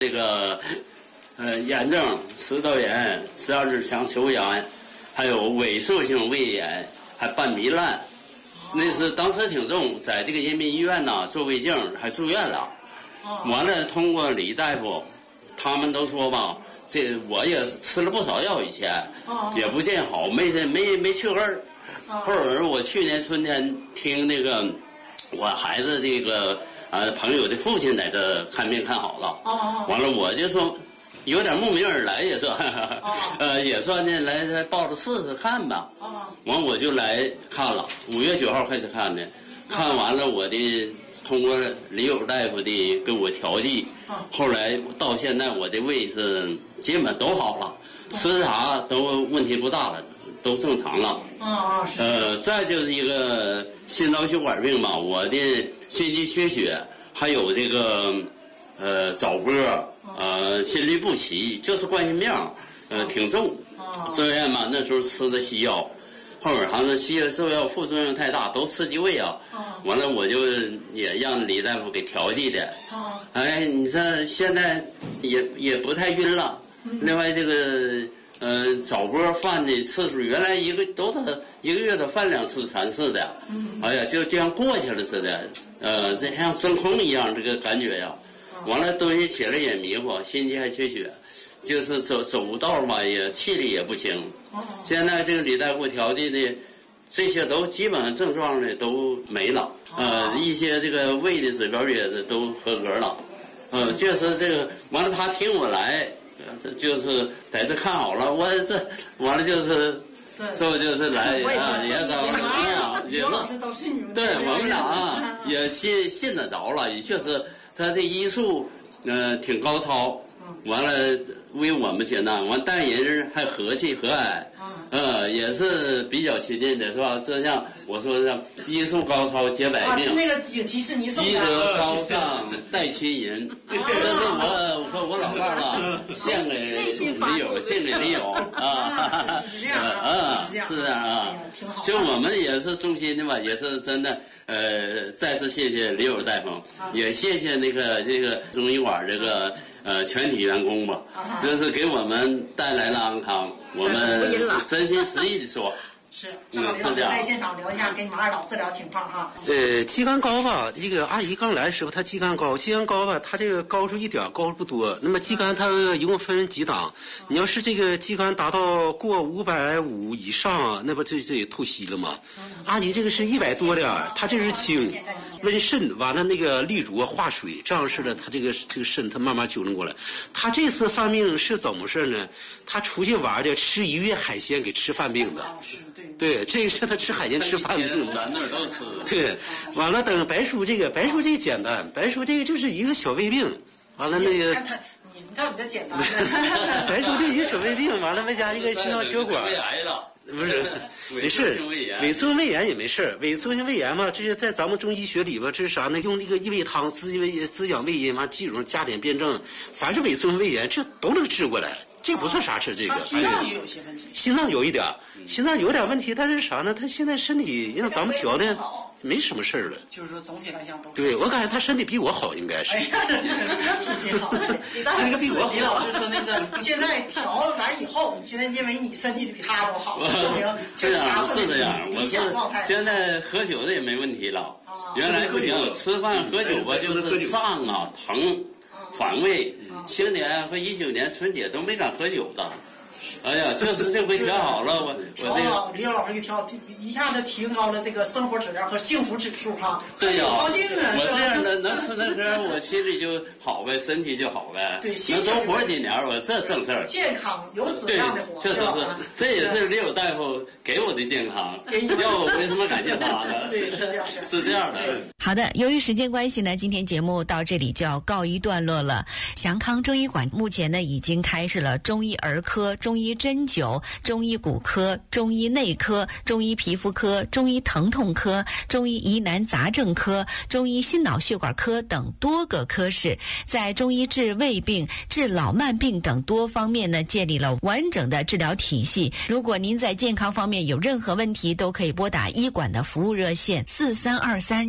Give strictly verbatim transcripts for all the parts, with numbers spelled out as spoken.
这个呃炎症、食道炎、十二指肠球炎，还有萎缩性胃炎，还伴糜烂。那是当时挺重，在这个人民医院呢做胃镜，还住院了。完了，通过李大夫，他们都说吧，这我也吃了不少药，以前也不见好，没没没去根儿。后来我去年春天听那个我孩子这个呃朋友的父亲在这看病看好了，完了我就说有点慕名而来，也算呃也算呢来抱着试试看吧。完我就来看了，五月九号开始看的，看完了我的通过李友大夫的给我调剂，后来到现在我的胃是基本都好了，吃啥都问题不大了，都正常了。 啊是。 呃，再就是一个心脑血管病吧，我的心肌缺血，还有这个呃早搏，呃心律不齐，就是冠心病，呃挺重。住院嘛，那时候吃的西药。后边好像西药这药副作用太大，都刺激胃啊。完了我就也让李大夫给调剂的。哎，你说现在也也不太晕了。另外这个呃早搏犯的次数，原来一个都得一个月得犯两次三次的。哎呀，就就像过去了似的，呃，这像真空一样这个感觉呀。完了东西起来也迷糊，心肌还缺血。就是走走道嘛，也气力也不行。现在这个李大夫调剂的，这些都基本上症状呢都没了。呃，一些这个胃的指标也都合格了。呃，就是这个完了，他听我来，就是在这看好了，我这完了就是说就是来啊，也找啊，也是对我们俩也信信得着了，也确实他这医术呃挺高超。完了为我们简单，完待人还和气和蔼，呃，也是比较亲近的，是吧？这像我说的，医术高超解百病， 啊、那个景其是你送的， 医德高尚待亲人，这是我和我老伴儿了，献给李友，献给李友啊， 是这样啊，是这样啊，就我们也是衷心的吧，也是真的。呃，再次谢谢李友大夫，也谢谢那个这个中医馆这个呃全体员工吧，这是给我们带来了安康，我们真心实意的说。 是，正好李老师在现场聊一下给你们二老治疗情况哈。 呃，肌酐膏吧，这个阿姨刚来的时候，她肌酐膏，肌酐膏吧，它这个高出一点，高不多。那么肌酐它一共分几档？你要是这个肌酐达到过五百五以上，那不这这也透析了吗？阿姨这个是一百多的，它这是轻，温肾，完了那个滤浊化水，这样式的，它这个这个肾它慢慢纠正过来。他这次犯病是怎么回事呢？他出去玩的，吃一月海鲜给吃犯病的。对，这个是他吃海鲜吃饭病的。 咱那儿都吃。 对，完了等白叔这个，白叔这个简单，白叔这个就是一个小胃病，完了那个。 看他，你看你的简单。 白叔这一个小胃病，完了外加一个心脏血管。 胃癌了。 不是，没事，萎缩性胃炎也没事。萎缩性胃炎嘛，这是在咱们中医学里边，这是啥呢？用那个益胃汤滋胃滋养胃阴，完剂中加点辩证，凡是萎缩性胃炎，这都能治过来。这不算啥事，这个。 心脏也有些问题。 心脏有一点，心脏有点问题，但是啥呢？他现在身体让咱们调的。没什么事儿了， 就是说总体来讲都对我感觉他身体比我好，应该是。 哎呀，挺好。你大那个比我好。李老师说那是现在调完以后，现在因为你身体比他都好，说明这样是这样。我是现在喝酒的也没问题了，原来不行，吃饭喝酒吧就是胀啊、疼、反胃。青年和一九年春节都没敢喝酒的。哎呀，就是这回调好了，我调好，李友老师给调，一下子提高了这个生活质量和幸福指数哈。 对呀， 高兴啊！ 我这样的能吃能喝，我心里就好呗，身体就好呗。 对， 能多活几年，我这正事儿。 健康有质量的活， 确实是，这也是李友大夫给我的健康。要我为什么感谢他呢？ 对，是这样的， 是这样的。 好的，由于时间关系呢，今天节目到这里就要告一段落了。祥康中医馆目前呢已经开设了中医儿科、中医针灸、中医骨科、中医内科、中医皮肤科、中医疼痛科、中医疑难杂症科、中医心脑血管科等多个科室，在中医治胃病、治老慢病等多方面呢建立了完整的治疗体系。如果您在健康方面有任何问题，都可以拨打医馆的服务热线四三二三七七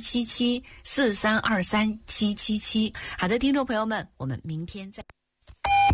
七七四三二三七七七。好的，听众朋友们，我们明天再。